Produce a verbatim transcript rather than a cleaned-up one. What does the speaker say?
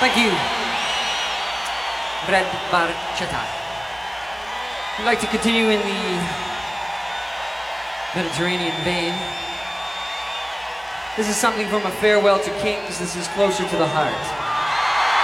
Thank you, Brad Barchata. We'd like to continue in the Mediterranean vein. This is something from A Farewell to Kings. This is Closer to the Heart.